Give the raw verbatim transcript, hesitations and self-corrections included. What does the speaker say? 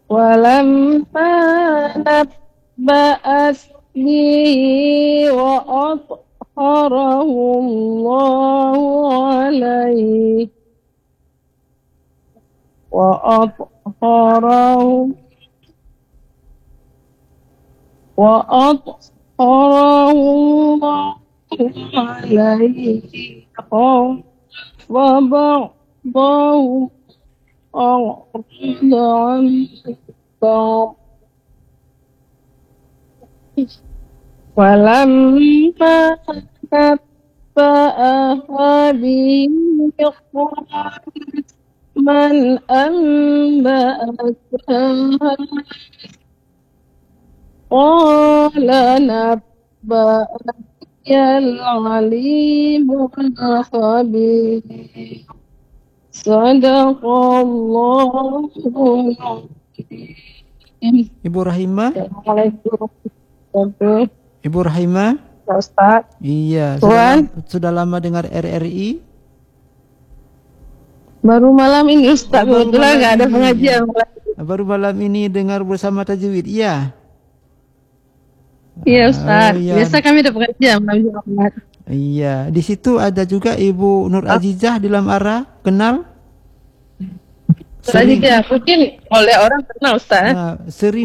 walamma nabba'at bihi wa athharahu Allahu alaihi wa athharahu wa athharahu Allahu alaihi wa ba'dahu أعرض عن بعض ولما نبأها به قالت من أنبأك قال نبأني العليم الخبير Sadaqallahu. Ibu Rahimah. Assalamualaikum. Ibu Rahimah. Ustaz. Iya. Sudah, sudah lama dengar R R I? Baru malam ini Ustaz. Oh, kebetulan nggak ada pengajian. Ya. Baru malam ini dengar bersama tajwid. Iya. Iya Ustaz. Oh, iya. Biasa kami ada pengajian malam Jumat. Iya, di situ ada juga Ibu Nur Azizah di Lamara, kenal? Nur Azizah, mungkin oleh orang kenal Ustaz. Nah, sering